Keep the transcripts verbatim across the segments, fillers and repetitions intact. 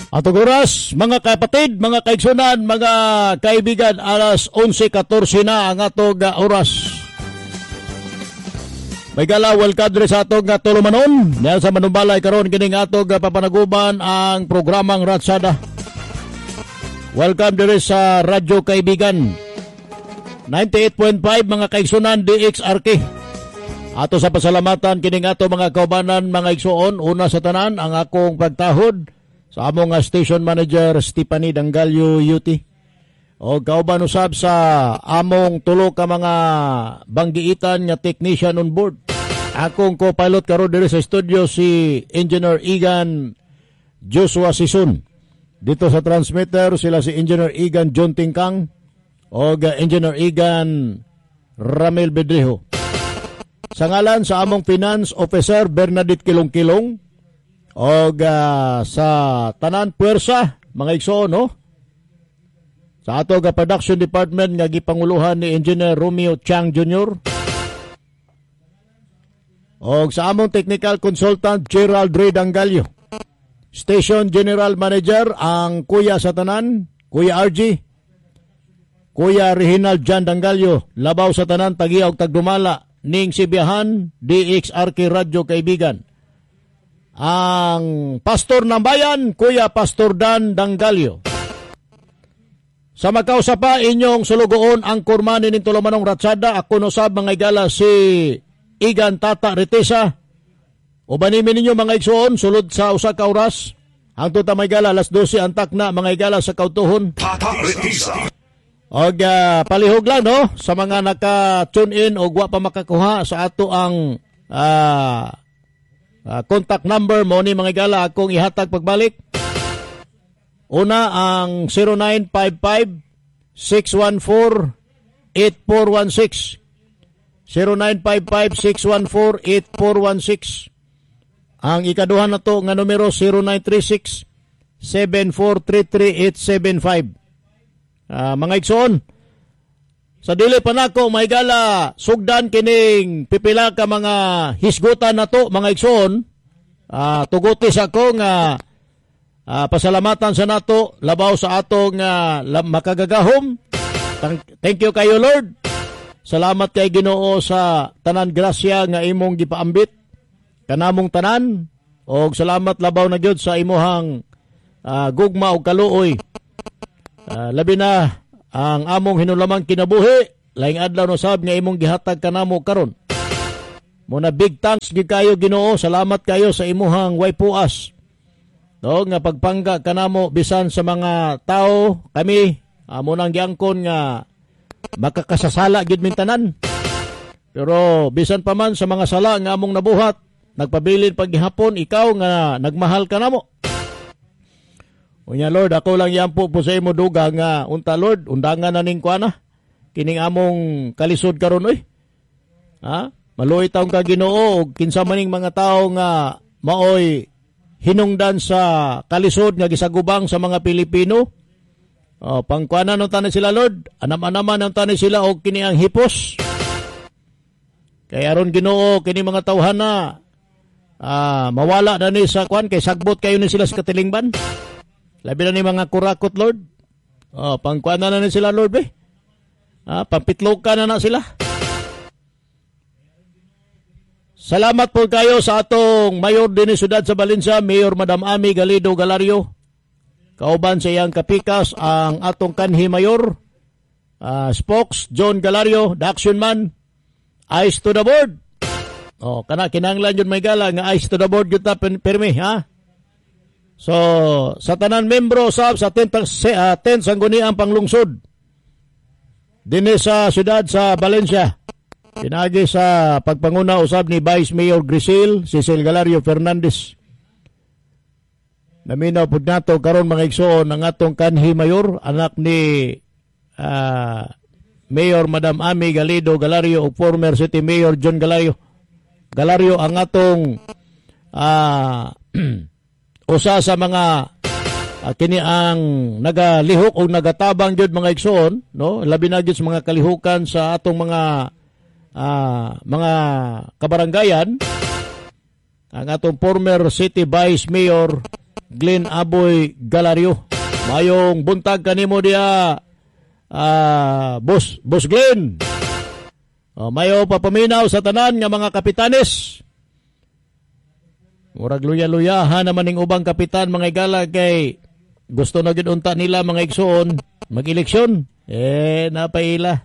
Atong oras, mga kapatid, mga kaigsunan, mga kaibigan, alas onse katorse na ang atong uh, oras. May gala, welcome diri sa atong uh, tulumanon. Yan sa manumbalay karon kining atong uh, papanaguban ang programang Ratsada. Welcome diri sa Radyo Kaibigan. ninety-eight point five mga kaigsunan D X R K. Ato sa pasalamatan kining ato mga kaubanan, mga igsuon, una sa tanan ang akong pagtahod sa among uh, station manager Stephanie Dangalyo U T. O kauban usab sa among tulo ka mga banggiitan nga technician on board. Akong co-pilot karon diri sa studio si Engineer Igan Joshua Sison. Dito sa transmitter sila si Engineer Igan John Tingkang o uh, Engineer Igan Ramel Bedrejo. Sa ngalan sa among finance officer Bernadette Kilong-Kilong o uh, sa tanan puwersa mga igsoon, no? Sa ato ga production department nga gipanguluhan ni Engineer Romeo Chang Junior o sa among technical consultant Gerald Ray Dangalyo. Station General Manager ang kuya sa tanan, Kuya R G, Kuya Reginald Jan Dangalyo, labaw sa tanan tagiya og tagdumala ning sibiyahan D X R K Radyo Kaibigan. Ang pastor ng bayan, Kuya Pastor Dan Dangalyo. Sa magkausa pa inyong sulugoon ang kurmani ning tulumanong Ratsada, ako no sab mga igala si Igan Tata Retesa. Ubanimin ninyo mga igsoon sulod sa usa ka oras. Hangtod ta mga igala alas dose antak na mga igala sa kautuhon. Tata Retesa. Og uh, palihog lang no sa mga naka-tune in o wa pa makakuha sa ato ang uh, uh, contact number mo ni mga igala akong ihatag pagbalik. Una ang zero nine five five, six one four, eight four one six. zero nine five five, six one four, eight four one six. Ang ikaduha na to nga numero zero nine three six, seven four three three eight seven five. Uh, mga igsoon, sa dili pa nako may gala sugdan kining pipila ka mga hisgutan na to mga igsoon. Uh, tugutis ako nga uh, pasalamatan sa nato labaw sa atong uh, makagagahom. Thank you kayo Lord. Salamat kay Ginoo sa tanan grasya nga imong gipaambit kanamong tanan, og salamat labaw na gyud sa imuhang uh, gugma og kaluoy. Uh, labi na ang among hinulamang kinabuhi, laing adlaw no sab nga imong gihatag kanamo karon. Muna big thanks gid kayo Ginoo, salamat kayo sa imuhang way puas. No nga pagpangga kanamo bisan sa mga tao kami amo nang giangkon nga makakasasala gid min tanan. Pero bisan pa man sa mga sala nga among nabuhat, nagpabilin paghihapon ikaw nga nagmahal kanamo. Unya Lord, ako lang yampo po sa imo duga nga unta Lord, undangan na ning kuana kining among kalisod karon oy. Ha? Maluoy taong ka Ginoo og kinsa maning mga tawo nga maoy hinungdan sa kalisod nga gisagubang sa mga Pilipino. Oh, pangkuana no tanan sila Lord, anam-anaman ang tanan sila og kini ang hipos. Kay aron Ginoo kini mga tawhana ah mawala na ni sa kuan kay sagbot kayo ni sila sa katilingban. Labi na ni mga kurakot, Lord. Oh, pangkuan na na ni sila, Lord, eh. Ah, pampitlokan na na sila. Salamat po kayo sa atong mayor din ni Sudad sa Valencia, Mayor Madam Ami Galido Galario. Kauban sa iyang kapikas ang atong kanhi mayor, uh, Spokes, John Galario, the action man, eyes to the board. Oh, kana kinanglan yun may gala, nga eyes to the board yun ta permi, ha? So, sa tanan membro sab sa ten uh, sangguniang panglungsod dinhi sa siyudad sa Valencia, pinagi sa pagpanguna usab ni Vice Mayor Grisil Cecil Galario Fernandez. Naminaw pud nato karon mga igsoon ang atong kanhi mayor, anak ni uh, Mayor Madam Ami Galido Galario ug former City Mayor John Galario. Galario ang atong ah uh, usa sa mga uh, kini ang nagalihok o nagatabang jud mga igsoon, no? Labi na jud sa mga kalihukan sa atong mga uh, mga kabaranggayan. Ang atong former City Vice Mayor Glenn Aboy Galario. Mayong buntag kanimo dia, uh, Boss, Boss Glenn. O, mayo papaminaw sa tanan nga mga kapitanes. Murag luya-luyahan naman ning ubang kapitan mga igala kay gusto na gid unta nila mga igsoon mag-eleksyon. Eh, napaila.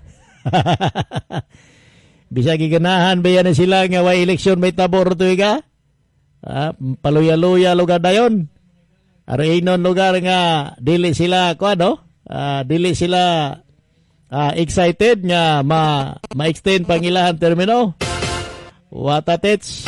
Bisa giganahan ba yan sila nga way eleksyon may tabor to iga? Ah, paluya-luya lugar dayon. Arinon lugar nga dili sila ko ano? Ah, dili sila ah, excited nga ma ma-extend pang ilahan termino. Watatets.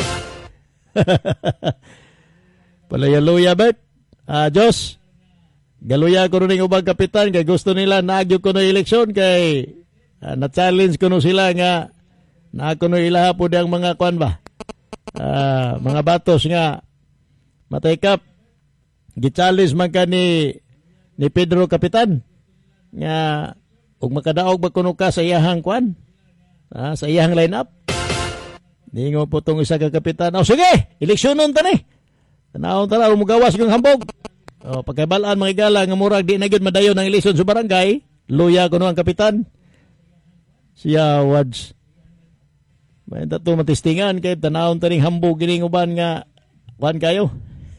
Paluya-luya bet. Ah, Diyos. Galuya ko rin ubang kapitan kay gusto nila naagyo ko no eleksyon kay ah, na-challenge ko no sila nga na ako no ilaha po ang mga kwan ba. Uh, mga batos nga matay kap gi-challenge man ka ni ni Pedro Kapitan nga ug makadaog ba kuno ka sa iyahang kwan ah, sa iyahang lineup dingo po tong isa ka kapitan. Oh sige, eleksyonon ta ni tanawon ta ra mugawas kang hambog. Oh pagkabalaan mga igala nga murag di na gyud madayon ang eleksyon sa barangay, luya kuno ang kapitan siya wads. May tato matistingan kay tanawon taning hambog gining uban nga kuan kayo.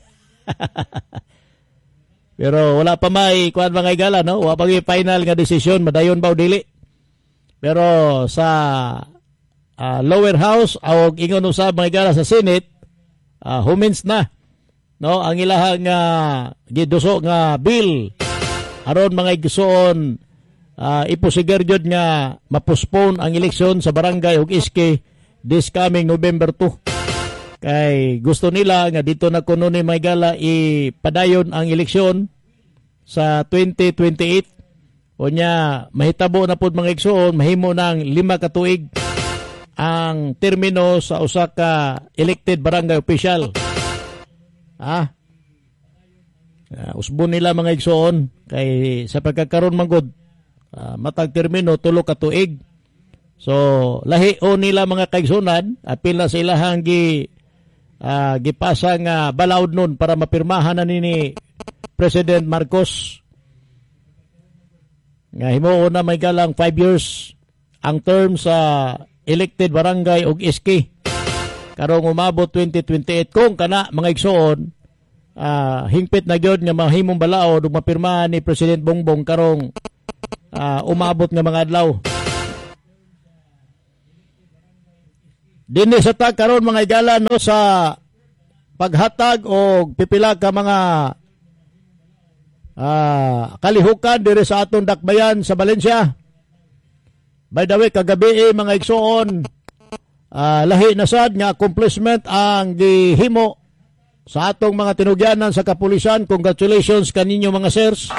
Pero wala pa may kuan mga igala no, wa pa may final nga desisyon madayon ba o dili. Pero sa uh, lower house o ingon usab mga igala sa Senate, uh, humins na no ang ilahang uh, giduso nga bill aron mga igsoon uh, iposiger jud nga mapospone ang eleksyon sa barangay ug iske this coming November two. Kay gusto nila nga dito na kuno ni Maygala ipadayon ang eleksyon sa twenty twenty-eight. O nya mahitabo na pud mga igsoon mahimo ng lima ka tuig ang termino sa usa ka elected barangay official. Ah. Uh, usbon nila mga igsoon kay sa pagkakaroon manggod uh, matag termino tulo ka tuig. So, lahi o nila mga kaigsunan, apil na sa ilahang gi, uh, gipasa nga balawd nun para mapirmahan na ni, ni President Marcos. Nga himuon na may galang five years ang term sa elected barangay ug iski. Karong umabot twenty twenty-eight kung kana mga igsoon, uh, hingpit na gyud nga mahimong balawd ug mapirmahan ni President Bongbong karong uh, umabot nga mga adlaw. Dinhi sa tag karon mga igala no sa paghatag o pipila ka mga uh, kalihukan diri sa aton dakbayan sa Valencia. By the way, kagabi eh, mga igsoon, uh, lahi na sad nga accomplishment ang gihimo sa atong mga tinugyanan sa kapulisan. Congratulations kaninyo mga sirs.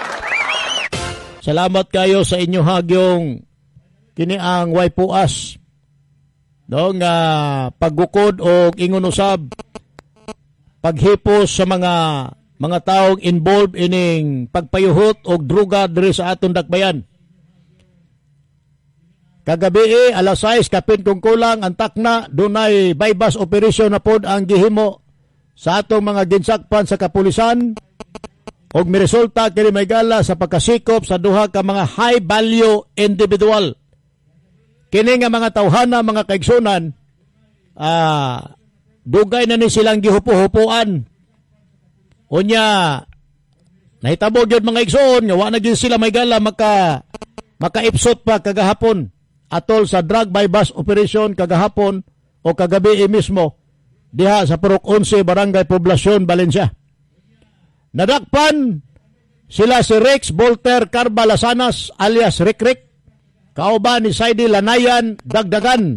Salamat kayo sa inyo hagyong kini ang way puas. No nga paggukod o ingon usab paghipos sa mga mga taong involved ining pagpayuhot og druga diri sa aton dakbayan. Kagabi eh, alas sais kapin kung kulang ang takna dunay bypass operation na pod ang gihimo sa atong mga ginsakpan sa kapulisan og miresulta kini Maygala sa pagkasikop sa duha ka mga high value individual. Kini nga mga tawhana, mga kaigsunan, ah, dugay na ni silang gihupo-hupuan. Unya, nahitabo gyud mga igsoon, nga wa na gyud sila Maygala maka makaipsot pa kagahapon atol sa drug bypass operation kagahapon o kagabi mismo diha sa Purok eleven Barangay Poblacion, Valencia. Nadakpan sila si Rex Volter Carbalasanas alias Rick Rick, kauban ni Saidi Lanayan Dagdagan.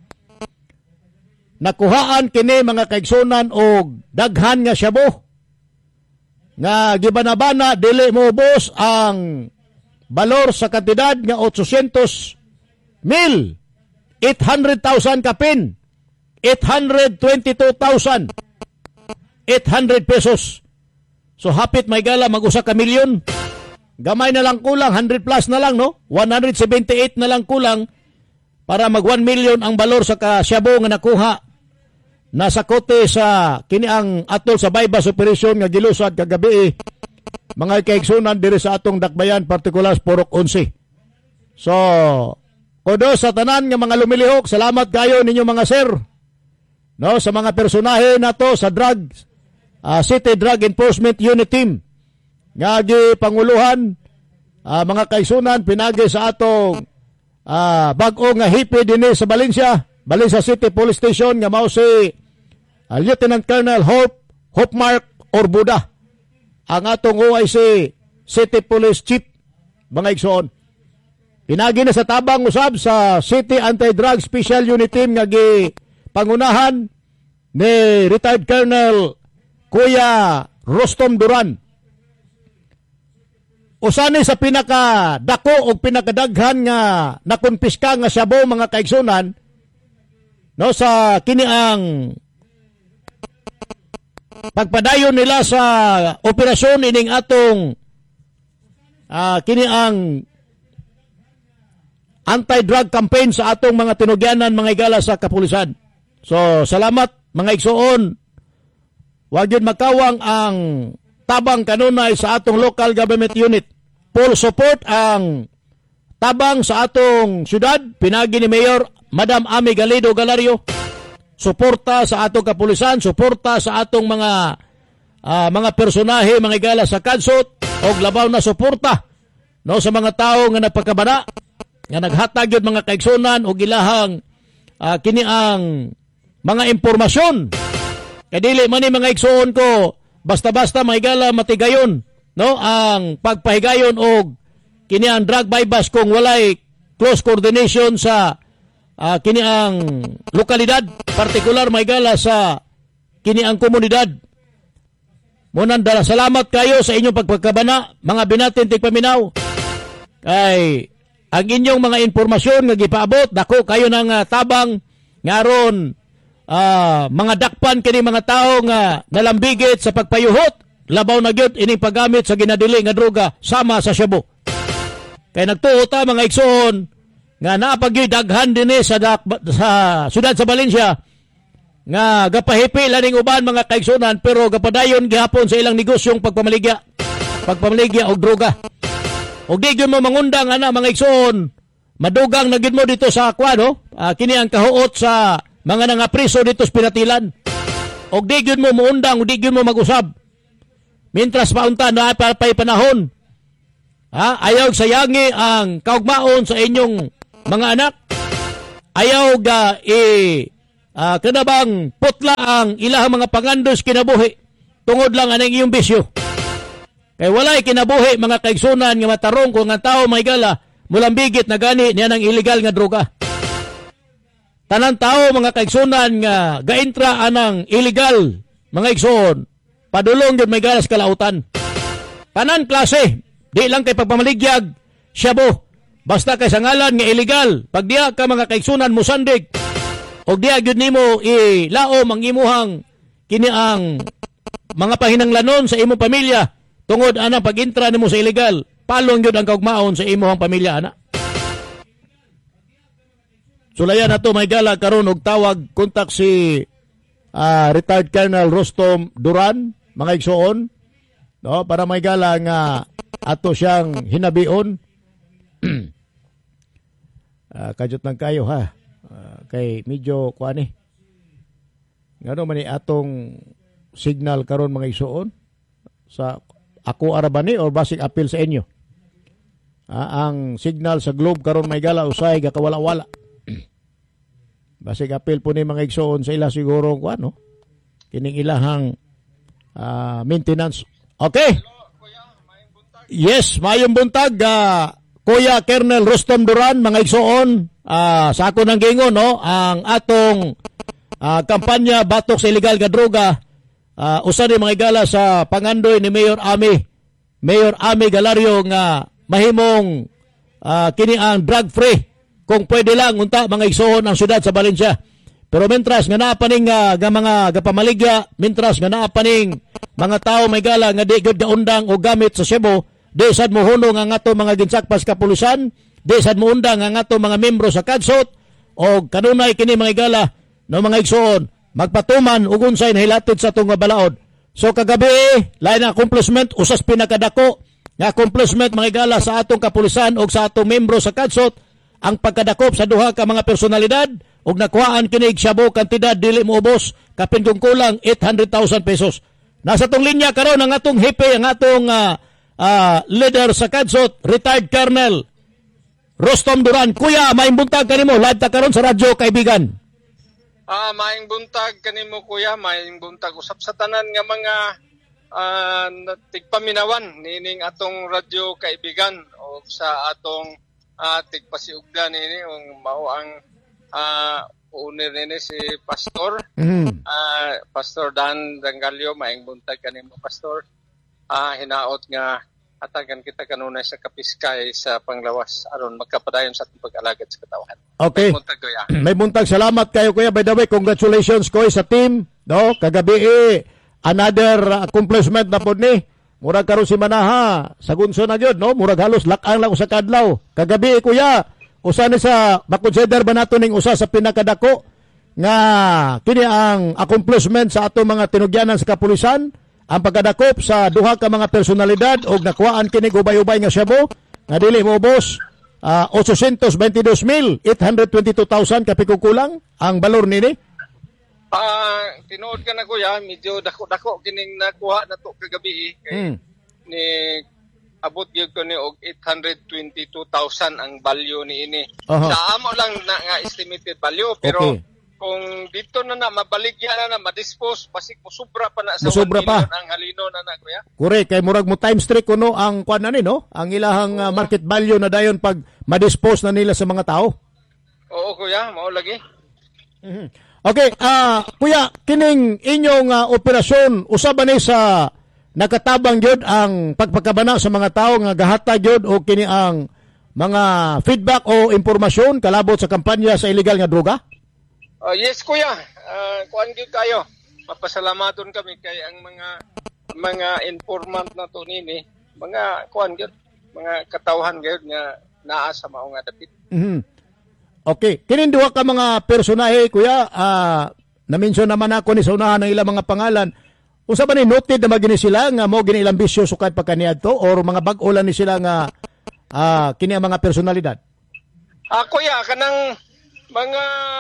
Nakuhaan kini mga kaigsunan og daghan nga shabu nga gibanabana dili mo bus ang balor sa kantidad nga eight hundred mil, eight hundred thousand kapin, eight hundred twenty-two thousand eight hundred pesos. So hapit Maygala mag-usa ka milyon. Gamay na lang kulang, one hundred plus na lang, no? one hundred seventy-eight na lang kulang para mag one million ang balor sa kasyabu nga nakuha nasa kote sa kini ang atol sa bypass operation nga gilusad kagabi mga kaigsunan diri sa atong dakbayan partikular Purok eleven. So, kudo sa tanan nga mga lumilihok, salamat kayo ninyo mga sir. No, sa mga personahe nato sa drug uh, City Drug Enforcement Unit Team nga gipanguluhan uh, mga kaigsunan pinagi sa atong uh, bag-o nga hipi dinhi sa Valencia. Valencia City Police Station nga mao si uh, Lieutenant Colonel Hope Hopemark Orbuda ang atong O I C City Police Chief mga igsoon. Pinagi na sa tabang usab sa City Anti-Drug Special Unit Team nga gi pangunahan ni retired Colonel Kuya Rostom Duran. Usani sa pinaka dako o pinakadaghan nga nakumpiska nga shabu mga kaigsunan no sa kini ang pagpadayon nila sa operasyon ining atong uh, kini ang anti-drug campaign sa atong mga tinugyanan mga igala sa kapulisan. So salamat mga igsoon. Wag yun makawang ang tabang kanunay sa atong local government unit. Full support ang tabang sa atong syudad pinagi ni Mayor Madam Ami Galido Galario, suporta sa atong kapulisan, suporta sa atong mga uh, mga personahe, mga igala sa kansot, o labaw na suporta no, sa mga tao nga nagpagkabana, nga naghatag yun mga kaigsunan o gilahang uh, kini ang mga impormasyon. Kaya dili man ni mga igsoon ko, basta-basta mga igala matigayon no, ang pagpahigayon o kini ang drug bypass kung walay close coordination sa Uh, kini ang lokalidad, partikular may gala sa kini ang komunidad. Munan dala salamat kayo sa inyong pagpagkabana, mga binatin tigpaminaw. Kay ang inyong mga impormasyon nga gipaabot, dako kayo ng uh, tabang ngaron uh, mga dakpan kini mga tao nga nalambigit sa pagpayuhot, labaw na gyud ining paggamit sa ginadili nga droga sama sa shabu. Kay nagtuo ta mga igsoon nga napagyoy daghan dinhi sa dak, sa siyudad sa Valencia nga gapahipi laning uban mga kaigsunan pero gapadayon gihapon sa ilang negosyong pagpamaligya pagpamaligya og droga. Og di gyud mo mangundang ana mga igsoon, madugang na gyud mo dito sa kwano, uh, kini ang kahuot sa mga nangapriso dito sa pinatilan. Og di gyud mo muundang, og di gyud mo mag-usab. Mintras paunta na pay panahon. Ha, ayaw sayangi ang kaugmaon sa inyong mga anak, ayaw ga i uh, kanabang putla ang ilahang mga pangandos kinabuhi tungod lang anang iyong bisyo. Kay walay kinabuhi mga kaigsunan nga matarong kung nga tao may gala mulambigit na gani niya ng illegal nga droga. Tanang tao mga kaigsunan nga gaintra anang illegal mga igsoon padulong yun may gala sa kalautan. Tanan klase, di lang kay pagpamaligyag shabu. Basta kay sa ngalan nga illegal, pag diya ka mga kaigsunan mo sandig, o diya gyud nimo ilaom ang imuhang kini ang mga pahinanglanon sa imong pamilya, tungod anang pag-intra nimo sa illegal, palong gyud ang kaugmaon sa imong pamilya ana. Sulayan nato may gala karon og tawag kontak si uh, retired Colonel Rostom Duran mga igsoon, no, para may gala nga ato siyang hinabion. Uh, kajut lang kayo ha. Uh, kay medyo kuani. Ngano man ni atong signal karon mga igsoon sa ako arabani or basic appeal sa inyo. Uh, ang signal sa globe karon may gala usay ga kawala-wala. Basic appeal po ni mga igsoon sa ila siguro kuano. Kining ilahang uh, maintenance. Okay. Yes, mayong buntag uh, Kuya Colonel Rostom Duran, mga igsoon, uh, sa ako ng gingon, no, ang atong uh, kampanya batok sa illegal nga droga, uh, usa ni mga igala sa pangandoy ni Mayor Ami, Mayor Ami Galario nga mahimong uh, kini ang drug free, kung pwede lang, unta mga igsoon ang syudad sa Valencia. Pero mentras nga naapaning uh, nga mga gapamaligya, mentras nga naapaning mga tao may gala nga di gud gaundang o gamit sa Cebu, di sad mo hunong ang ato mga ginsakpas kapulisan, di sad mo undang ang ato mga membro sa kadsot, o kanunay kini mga igala no mga igsoon, magpatuman ug unsay nahilatod sa atong nga balaod. So kagabi, lain na accomplishment usas pinakadako nga accomplishment mga igala sa atong kapulisan ug sa atong membro sa Kadsot ang pagkadakop sa duha ka mga personalidad ug nakuhaan kini og shabu kantidad dili moubos kapin kung kulang eight hundred thousand pesos. Nasa tong linya karon ang atong hepe, ang atong uh, uh, leader sa Kadsot, retired Colonel Rostom Duran. Kuya, maing buntag kanimo live ta karon sa radyo kaibigan. Ah, maing buntag kanimo kuya, maing buntag usap sa tanan nga mga uh, tigpaminawan nining atong radyo kaibigan o sa atong uh, tigpasiugdan nini ung mao ang uh, owner nini si Pastor. Mm-hmm. Uh, Pastor Dan Dangalio, maing buntag kanimo Pastor. Ah, uh, hinaot nga atagan kita kanunay sa kapiskay sa panglawas aron magkapadayon sa atong pag-alagad sa katawhan. Okay. May buntag, kuya. May buntag. Salamat kayo kuya. By the way, congratulations ko sa team. No, kagabi eh, another accomplishment na pod ni. Murag karon si Manaha sa gunso na gyud, no? Murag halos lakang lang usa kadlaw. Kagabi eh, kuya, usa ni sa makonsider ba nato ning usa sa pinakadako nga kini ang accomplishment sa ato mga tinugyanan sa kapulisan, ang pagkadakop sa duha ka mga personalidad og nakuhaan kini ubay-ubay nga shabu nga dili moubos uh, eight hundred twenty-two mil eight hundred twenty-two thousand kapiko kulang ang balor nini. Ah, uh, tinuod ka na kuya, medyo dako-dako kining nakuha nato kagabi kay hmm. ni abot gyud ko ni og eight hundred twenty-two thousand ang value ni ini. Uh-huh. Sa amo lang na nga estimated value pero okay. Kung dito na na mabaligya na na ma-dispose basig mo sobra pa na sa sobra pa ang halino na na kuya. Correct, kay murag mo times three kuno ang kuan na ni no, ang ilahang uh, market value na dayon pag ma-dispose na nila sa mga tao. Oo kuya, mao lagi. Mm-hmm. Okay, ah uh, kuya, kining inyong uh, operasyon usa ba ni sa nakatabang gyud ang pagpakabana sa mga tao nga gahatag gyud o kini ang mga feedback o impormasyon kalabot sa kampanya sa illegal nga droga? Uh, yes kuya, uh, kuan gyud kayo. Mapasalamaton kami kay ang mga mga informant na to nini, mga kuan gyud, mga katawhan gyud nga naa sa mao nga dapit. Mm-hmm. Okay, kining duha ka mga personahe kuya, uh, na-mention naman ako ni sa unahan ng ilang mga pangalan. Unsa ba ni noted na magini sila nga mo gini ilang bisyo sukad pa kaniadto or mga bag-o lang ni sila nga uh, kini ang mga personalidad? Ah uh, kuya, kanang mga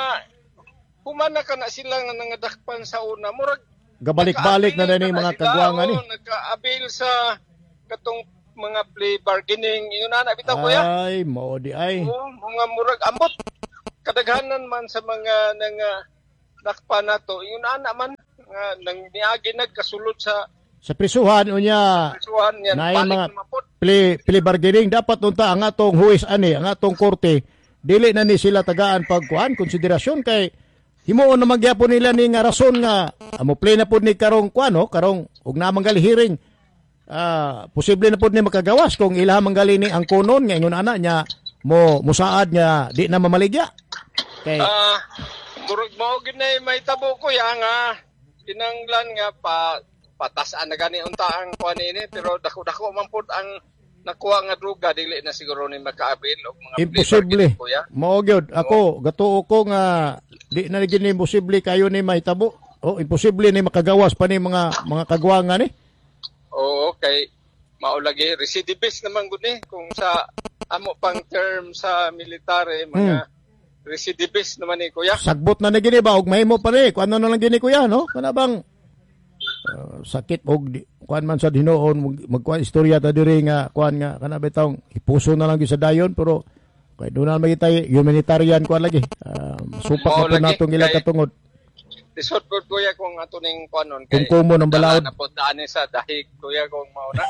humana ka na sila nga nangadakpan sa una. Murag gabalik-balik na na ni mga kagwangan ni. Nagka-avail sa katong mga play bargaining. Yun na nabitaw kuya. Ay, mo di ay. Oo, mga murag ambot. Kadaghanan man sa mga nang uh, dakpan na to. Yun na naman nga nang niagi nagkasulod sa sa prisuhan unya. Prisuhan yan. Na mga play, play bargaining. Dapat unta ang atong huwis ani, ang atong korte. Dili na ni sila tagaan pagkuhan, konsiderasyon kay himuon na magyapon nila ni nga rason nga amo play na pud ni karong kuano karong ug na manggali hearing uh, posible na pud ni makagawas kung ila manggali ni ang kunon nga ingon ana nya mo musaad nga di na mamaligya kay ah uh, durog mo gid na may tabo ko ya nga kinanglan nga pa patas-an na gani unta ang kuan ini pero dako-dako man pud ang nakuha nga droga dili na siguro ni makaabil og mga imposible mao gyud ako gatuo ko nga di na gini imposible kayo ni mahitabo o imposible ni makagawas pa ni mga mga kagwangan ni. Oo, okay, mao lagi recidivist naman gud ni kung sa amo pang term sa military mga hmm. recidivist naman ni kuya. Sagbot na ni gini ba og mahimo pa ni kuno na lang gini kuya no kana bang uh, sakit og kuan man sa Hinoon magkuan istorya ta diri nga kuan nga kana bitaw ipuso na lang gyud sa dayon pero kay doon na magita humanitarian kuan lagi um, supak na natong ila katungod lisod po kuya kung ato ning kuanon kay kung kumo ng balaod na po daan sa dahig kuya kung mao na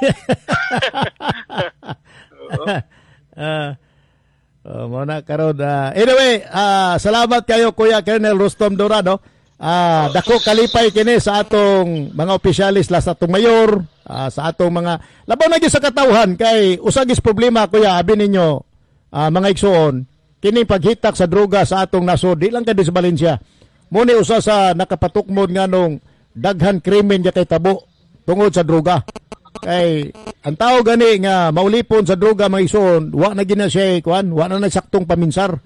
uh, uh, mao na karon uh, anyway uh, salamat kayo kuya Colonel Rostom Dorado. Ah, dako kalipay kini sa atong mga opisyalis la sa atong mayor, ah, sa atong mga labaw na gyud sa katawhan kay usagis problema kuya abi ninyo ah, mga igsoon kini paghitak sa droga sa atong nasod di lang kadi sa Valencia. Mo ni usa sa nakapatukmod nganong daghan krimen ya kay tabo tungod sa droga. Kay ang tao gani nga maulipon sa droga mga igsoon, wa na gina siya kuan, wa na nasaktong paminsar.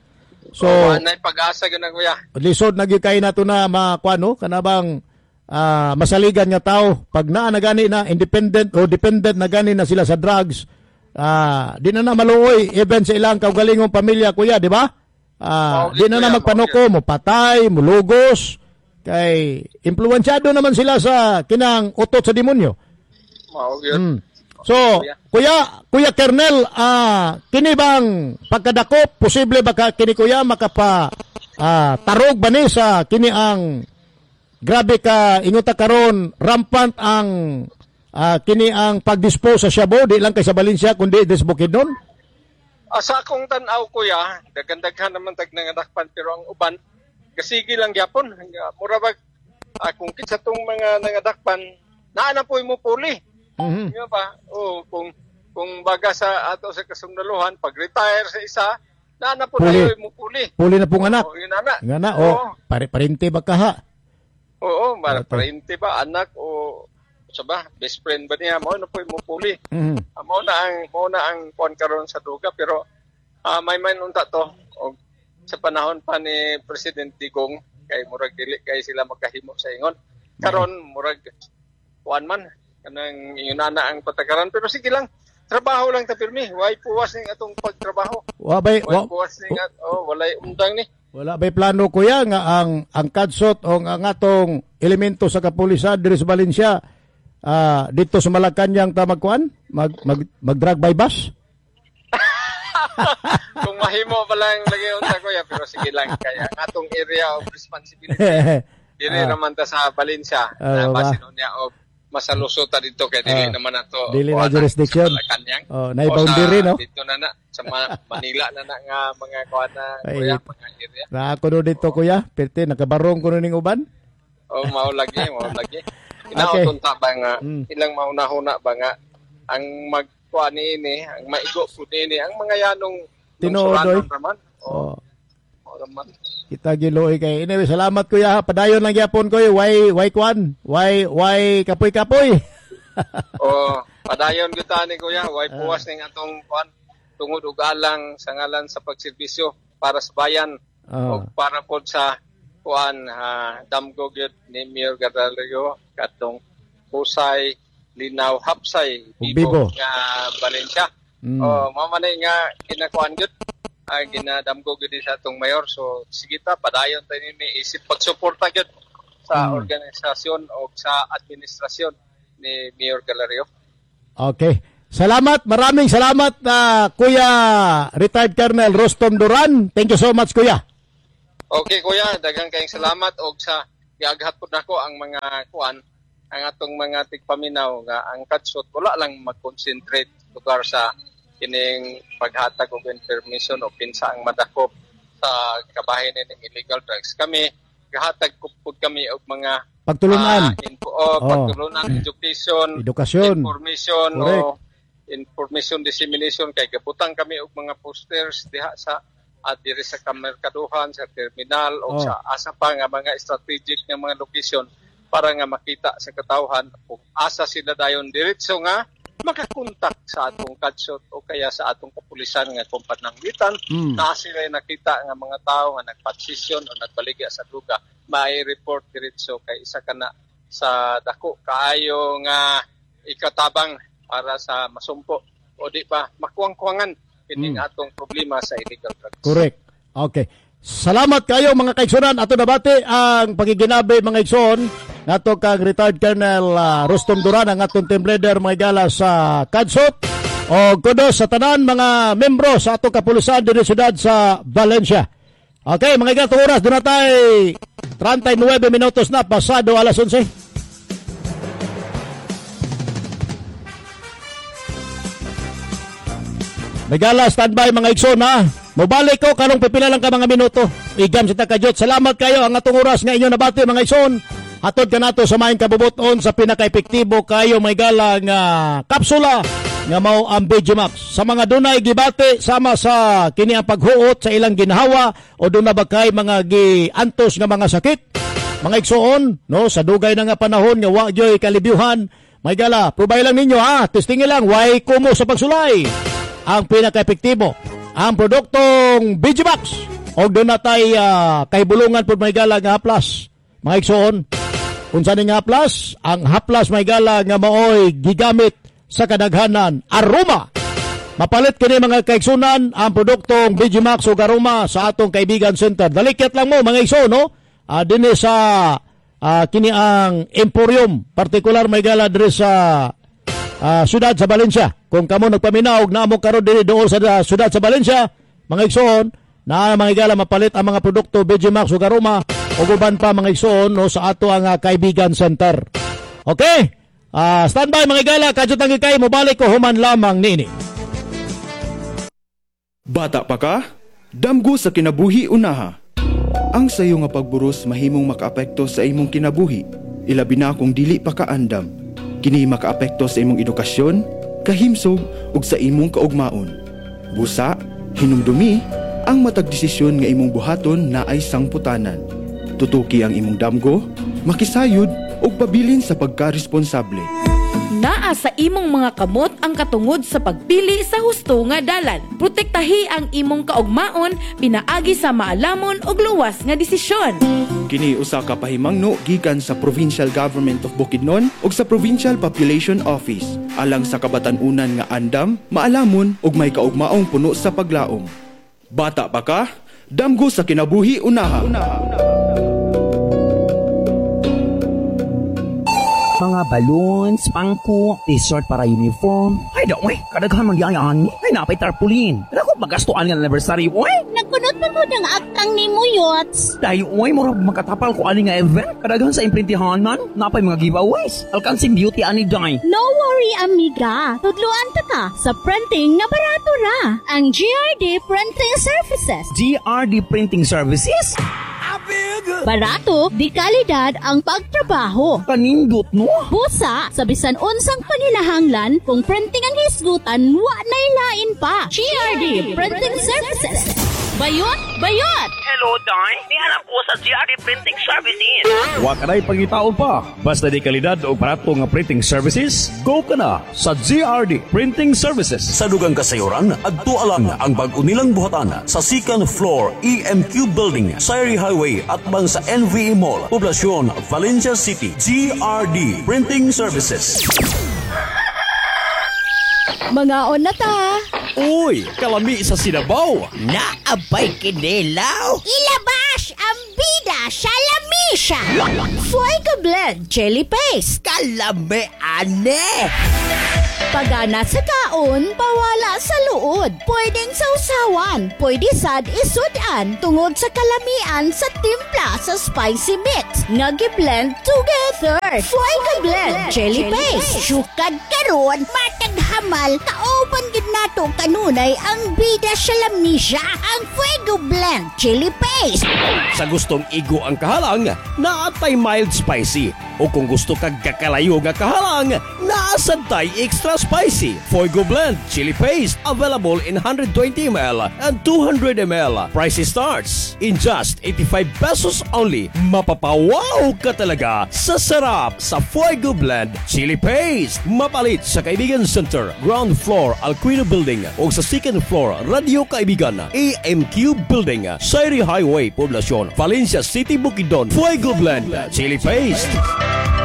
So, oh, anay pag-asa gyud na kuya. lisod na gyud kay nato na makuano kanabang ah, masaligan nga tao pag naa na gani na independent o dependent na gani na sila sa drugs, ah, di na na maluoy even sa ilang kaugalingong pamilya kuya, di ba? Ah, Okay, di na na kuya, magpanoko, mo patay, mulugos kay impluwensyado naman sila sa kinang utot sa demonyo. Mao gyud. Mm. So, kuya, kuya Kernel, ah, kini bang pagkadakop posible ba ka kini kuya makapa ah, tarog ba ni sa kini ang grabe ka inguta karon rampant ang ah, kini ang pagdispose sa shabu di lang kay sa Valencia kundi des Bukidnon? Asa akong tan-aw kuya, dagandaghan naman tag nangadakpan pero ang uban kasigi lang gyapon. Mura bag ah, kung kitsa tong mga nangadakpan naa na po mo puli. Mhm. Nga ba? O kung kung baga sa ato sa kasundaluhan pag retire sa isa, naa na po Puli. tayo mo puli. Puli na pong anak. O, yun na na. Nga na, Oo. o, pare parinte ba ka ha? Oo, para Ito. parente ba anak o sa ba best friend ba niya mo na po mo puli. Mhm. Ah, mao na ang mao na ang kuan karon sa duga pero ah, may man unta to og sa panahon pa ni President Digong kay murag dili kay sila magkahimo sa ingon. Karon murag kuan man kanang ingonana ang patakaran pero sige lang trabaho lang ta pirmi way puwas ning atong pagtrabaho. Wa bay Way wa, puwas ning at oh walay undang ni. wala bay plano kuya nga ang ang kadsot o ang atong elemento sa kapulisan diri sa Valencia ah, dito sa Malacañang ta magkuan mag, mag mag drug by bus. Kung mahimo pa lang lagi unta kuya pero sige lang kaya ang atong area of responsibility dili Ah. naman ta sa Valencia Ah, na ba? basin niya o masalusot ta dito kay dili Ah. naman ato Dili na kuhaan jurisdiction. sa Malacañang. Oh, O na boundary sa no. dito na na sa Ma- Manila na na nga mga kuan na Ay, kuya mga area. Na ako no dito kuya, perti nakabarong ko no ning uban. O mao lagi mao lagi. Okay. Inaotunta ba nga Mm. ilang mauna-huna ba nga ang magkuan ini ang maigo pud ini ang mga yanong Tinuod, suranon oy. raman. O Oh, mao raman. kita giloy kay anyway salamat kuya ha. Padayon lang gyapon ko why why kuan? Why why kapoy-kapoy? O padayon gyud ta ni kuya, way Ah. puwas ning atong kuan tungod ug alang sa ngalan sa pagserbisyo para sa bayan Oh. o para pod sa kuan ha, damgo gyud ni Mayor Gadalio katong husay linaw hapsay Ug bibo. nga Valencia. Mm. O mao man ni nga ginakuan gyud ah, ginadamgo gyud sa atong mayor so sige ta padayon ta ni isip pagsuporta gyud sa Mm. organisasyon o sa administrasyon ni Mayor Galario. Okay. Salamat, maraming salamat ah, Kuya Retired Colonel Rostom Duran. Thank you so much Kuya. Okay kuya, daghang kayong salamat og sa giaghat pud nako ang mga kuan ang atong mga tigpaminaw nga ang kadsot wala lang mag-concentrate lugar sa kining paghatag og information o pinsa ang madakop sa kabahin ning illegal drugs. Kami gahatag pud kami og mga Pagtulunan, ah, info, oh, Oh. pagtulunan, education, edukasyon. information Correct. o information dissemination kay gabutang kami og mga posters diha sa at diri sa kamerkaduhan sa terminal o Oh. sa asa pa nga mga strategic nga mga location para nga makita sa katawhan kung asa sila dayon diretso nga makakontak sa atong kadsot o kaya sa atong kapulisan nga kung pananglitan Mm. na sila nakita nga mga tao nga nagpatsisyon o nagbaligya sa lugar may report diretso kay isa kana sa dako kaayo nga ikatabang para sa masumpo o di ba makuwang-kuwangan kining Mm. atong problema sa illegal drugs. Correct. Okay. Salamat kayo mga kaigsunan. Ato nabati ang pagiginabi mga igsoon nato kang retired Colonel ah, Rostom Duran ang atong team leader mga igala sa Kadsot. O kudos sa tanan mga membro sa atong kapulisan diri sa syudad sa Valencia. Okay, mga igala, itong oras doon na tayo thirty-nine minutos na pasado alas eleven. Megala, standby mga igsoon ha. Mobalik ko, kanong pipila lang ka mga minuto. Igam sa takajot. Salamat kayo ang atong oras nga inyo nabati mga igsoon. Hatod ka nato sa maing kabubuton sa pinaka-epektibo kayo may gala nga kapsula nga mao ang Vigimax. Sa mga dunay gibati sama sa kini ang paghuot sa ilang ginhawa o dunay ba kay mga giantos nga mga sakit. Mga igsoon, no, sa dugay na nga panahon nga wa gyoy kalibyuhan, may gala, provide lang ninyo ha, testing lang, way kumo sa pagsulay. Ang pinaka-epektibo, ang produktong Vigimax Og doon natay uh, kay bulungan po may gala nga haplas. Mga igsoon, kung saan nga haplas, ang haplas may gala nga maoy gigamit sa kadaghanan aroma. Mapalit kini mga kaigsunan ang produktong Vigimax o Aroma sa atong kaibigan center. Dalikit lang mo mga igsoon, no? Uh, dinhi sa uh, kini ang Emporium, partikular may gala diri sa uh, siyudad sa Valencia. Kung kamo nagpaminaw na amo karon diri dool sa uh, siyudad sa Valencia, mga igsoon, na mga igala mapalit ang mga produkto Vigimax o Aroma o uban pa mga igsoon no, sa ato ang uh, kaibigan center. Okay? Uh, standby mga igala, kadyo tangi kay mobalik ko human lamang niini. Bata pa ka? Damgo sa kinabuhi unaha. Ang sayo nga pagburos mahimong makaapekto sa imong kinabuhi, ilabi na kung dili pa ka andam. Kini makaapekto sa imong edukasyon, kahimsog ug sa imong kaugmaon. Busa, hinumdumi, ang matag desisyon nga imong buhaton na ay sangputanan. Tutuki ang imong damgo, makisayod ug pabilin sa pagkaresponsable. Naa sa imong mga kamot ang katungod sa pagpili sa husto nga dalan. Protektahi ang imong kaugmaon pinaagi sa maalamon ug luwas nga desisyon. Kini usa ka pahimangno gikan sa Provincial Government of Bukidnon ug sa Provincial Population Office alang sa kabatan-unan nga andam, maalamon ug may kaugmaong puno sa paglaom. Bata pa ka? Damgo sa kinabuhi unaha. unaha. Mga balloons, pangko, t-shirt para uniform. Ay, da, uy, kadaghan magyayaan ni. Ay, napay tarpulin. Ako, magastuan nga anniversary, uy. Nagkunot pa mo ng aktang ni mo, Yots. Dahil, uy, mura makatapal ko ani nga event. Kadaghan sa imprintihan man, napay mga giveaways. Alkansing beauty ani day. No worry, amiga. Tudluan ta ka sa printing na barato ra. Ang G R D Printing Services. G R D Printing Services? Barato, di kalidad ang pagtrabaho. Kanindot, no? Busa, sa bisan unsang paninahanglan, kung printing ang hisgutan, wa na'y lain pa. G R D Printing Services. Bayot, bayot! Hello, Day. Di alam ko sa G R D Printing Services. Wa ka na'y pangitaon pa. Basta di kalidad o barato nga printing services, go ka na sa G R D Printing Services. Sa dugang kasayuran, adto alang ang bag-o nilang buhatan sa second floor E M Q Building, Sayri Highway at bang sa N V E Mall, Poblacion, Valencia City. G R D Printing Services. Mga on na ta. Uy, kalami sa Sinabaw. Naabay kinilaw. Ilabas ang bida sa lamisya. Fuego Blend Chili Paste. Kalami, ane. Pagana sa kaon, pawala sa luod. Pwedeng sausawan, pwede sad isudan tungod sa kalamian sa timpla sa spicy mix. Nagi-blend together. Fuego Blend Chili Paste. Sukad karon, matag hamal, kauban gid nato kanunay ang bida sa lamisya, ang Fuego Blend Chili Paste. Sa gustong igo ang kahalang, naatay mild spicy. O kung gusto kag kakalayo nga kahalang, naasantay extra spicy. Fuego Blend Chili Paste available in one hundred twenty milliliters and two hundred milliliters. Price starts in just eighty-five pesos only. Mapapawaw ka talaga sa sarap sa Fuego Blend Chili Paste. Mapalit sa Kaibigan Center, ground floor Alquino Building o sa second floor Radio Kaibigan, A M Q Building, Sayri Highway, Poblacion, Valencia City, Bukidnon. Fuego Blend Chili Paste.